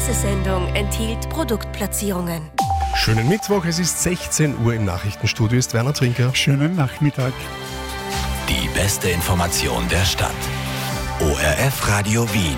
Diese Sendung enthielt Produktplatzierungen. Schönen Mittwoch, es ist 16 Uhr, im Nachrichtenstudio ist Werner Trinker. Schönen Nachmittag. Die beste Information der Stadt. ORF Radio Wien.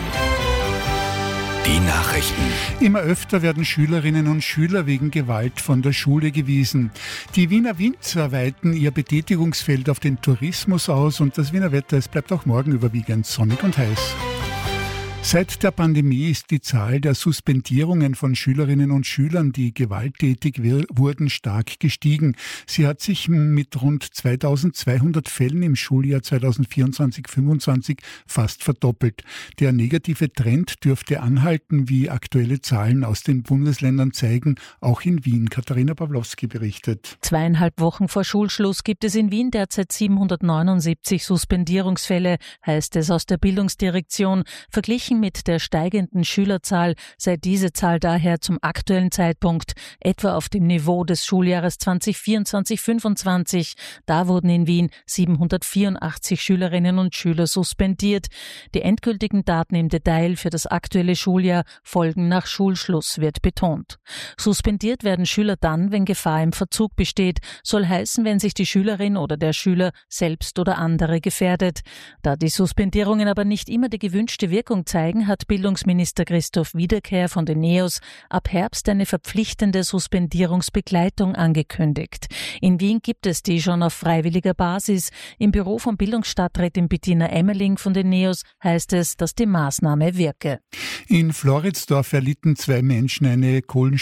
Die Nachrichten. Immer öfter werden Schülerinnen und Schüler wegen Gewalt von der Schule gewiesen. Die Wiener Winzer weiten ihr Betätigungsfeld auf den Tourismus aus und das Wiener Wetter, es bleibt auch morgen überwiegend sonnig und heiß. Seit der Pandemie ist die Zahl der Suspendierungen von Schülerinnen und Schülern, die gewalttätig wurden, stark gestiegen. Sie hat sich mit rund 2200 Fällen im Schuljahr 2024/25 fast verdoppelt. Der negative Trend dürfte anhalten, wie aktuelle Zahlen aus den Bundesländern zeigen, auch in Wien. Katharina Pawlowski berichtet. 2,5 Wochen vor Schulschluss gibt es in Wien derzeit 779 Suspendierungsfälle, heißt es aus der Bildungsdirektion. Verglichen mit der steigenden Schülerzahl sei diese Zahl daher zum aktuellen Zeitpunkt etwa auf dem Niveau des Schuljahres 2024/25. Da wurden in Wien 784 Schülerinnen und Schüler suspendiert. Die endgültigen Daten im Detail für das aktuelle Schuljahr folgen nach Schulschluss, wird betont. Suspendiert werden Schüler dann, wenn Gefahr im Verzug besteht, soll heißen, wenn sich die Schülerin oder der Schüler selbst oder andere gefährdet. Da die Suspendierungen aber nicht immer die gewünschte Wirkung zeigen, hat Bildungsminister Christoph Wiederkehr von den NEOS ab Herbst eine verpflichtende Suspendierungsbegleitung angekündigt. In Wien gibt es die schon auf freiwilliger Basis. Im Büro von Bildungsstadträtin Bettina Emmerling von den NEOS heißt es, dass die Maßnahme wirke. In Floridsdorf erlitten 2 Menschen eine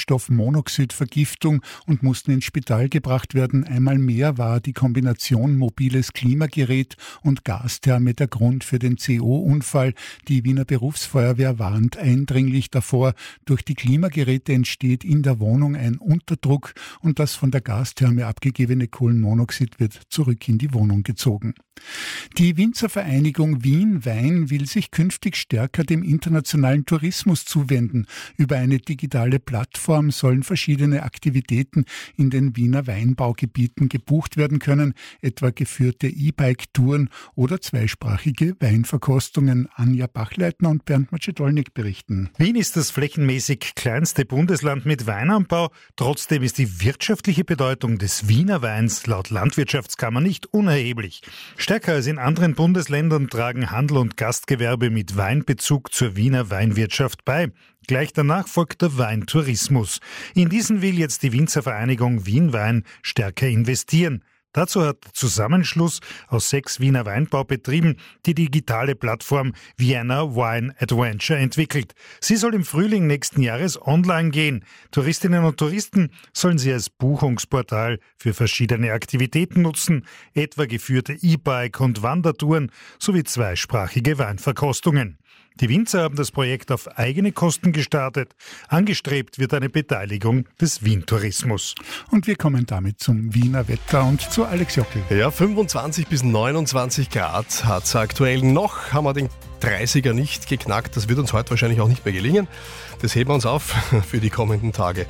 Kohlenstoffmonoxidvergiftung und mussten ins Spital gebracht werden. Einmal mehr war die Kombination mobiles Klimagerät und Gastherme der Grund für den CO-Unfall. Die Wiener Berufsfeuerwehr warnt eindringlich davor. Durch die Klimageräte entsteht in der Wohnung ein Unterdruck und das von der Gastherme abgegebene Kohlenmonoxid wird zurück in die Wohnung gezogen. Die Winzervereinigung Wien Wein will sich künftig stärker dem internationalen Tourismus zuwenden. Über eine digitale Plattform sollen verschiedene Aktivitäten in den Wiener Weinbaugebieten gebucht werden können, etwa geführte E-Bike-Touren oder zweisprachige Weinverkostungen. Anja Bachleitner und Bernd Macedolnik berichten. Wien ist das flächenmäßig kleinste Bundesland mit Weinanbau. Trotzdem ist die wirtschaftliche Bedeutung des Wiener Weins laut Landwirtschaftskammer nicht unerheblich. Stärker als in anderen Bundesländern tragen Handel und Gastgewerbe mit Weinbezug zur Wiener Weinwirtschaft bei. Gleich danach folgt der Weintourismus. In diesen will jetzt die Winzervereinigung Wien Wein stärker investieren. Dazu hat der Zusammenschluss aus 6 Wiener Weinbaubetrieben die digitale Plattform Vienna Wine Adventure entwickelt. Sie soll im Frühling nächsten Jahres online gehen. Touristinnen und Touristen sollen sie als Buchungsportal für verschiedene Aktivitäten nutzen, etwa geführte E-Bike- und Wandertouren sowie zweisprachige Weinverkostungen. Die Winzer haben das Projekt auf eigene Kosten gestartet. Angestrebt wird eine Beteiligung des Wien-Tourismus. Und wir kommen damit zum Wiener Wetter und zu Alex Jockel. Ja, 25 bis 29 Grad hat es aktuell noch. Haben wir den 30er nicht geknackt. Das wird uns heute wahrscheinlich auch nicht mehr gelingen. Das heben wir uns auf für die kommenden Tage.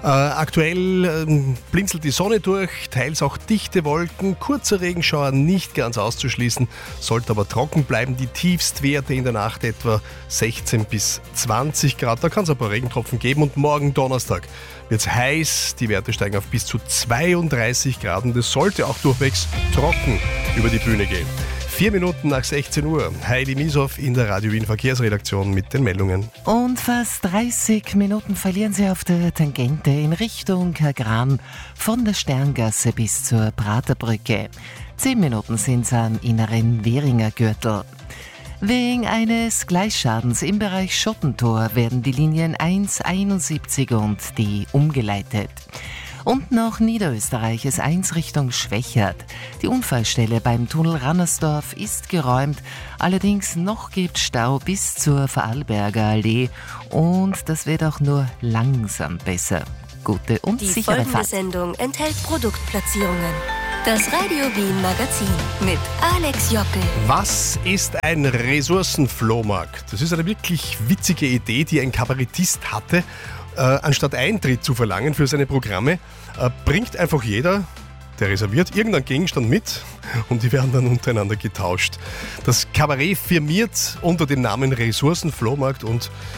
Aktuell blinzelt die Sonne durch, teils auch dichte Wolken, kurzer Regenschauer nicht ganz auszuschließen, sollte aber trocken bleiben. Die Tiefstwerte in der Nacht etwa 16 bis 20 Grad. Da kann es ein paar Regentropfen geben und morgen Donnerstag wird es heiß. Die Werte steigen auf bis zu 32 Grad und es sollte auch durchwegs trocken über die Bühne gehen. 4 Minuten nach 16 Uhr. Heidi Mieshoff in der Radio Wien Verkehrsredaktion mit den Meldungen. Und fast 30 Minuten verlieren Sie auf der Tangente in Richtung Kagran von der Sterngasse bis zur Praterbrücke. 10 Minuten sind es am inneren Währinger Gürtel. Wegen eines Gleisschadens im Bereich Schottentor werden die Linien 1, 71 und D umgeleitet. Und nach Niederösterreich ist 1 Richtung Schwächert. Die Unfallstelle beim Tunnel Rannersdorf ist geräumt. Allerdings noch gibt Stau bis zur Vorarlberger Allee. Und das wird auch nur langsam besser. Gute und Die sichere folgende Fahrt. Sendung enthält Produktplatzierungen. Das Radio Wien Magazin mit Alex Jockel. Was ist ein Ressourcenflohmarkt? Das ist eine wirklich witzige Idee, die ein Kabarettist hatte. Anstatt Eintritt zu verlangen für seine Programme, bringt einfach jeder, der reserviert, irgendeinen Gegenstand mit und die werden dann untereinander getauscht. Das Kabarett firmiert unter dem Namen Ressourcenflohmarkt und